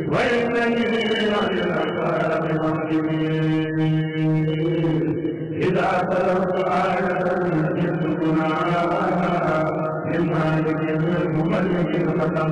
ويستجيب للأسباب المسلمين إذا تلوت آية جئتكنا من مالك الملك